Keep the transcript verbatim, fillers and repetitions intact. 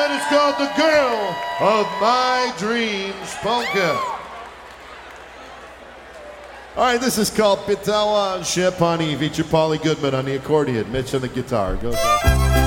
that is called The Girl of My Dreams Polka. All right, this is called Pitała Się Pani, feature Polly Goodman on the accordion, Mitch on the guitar. Goes on.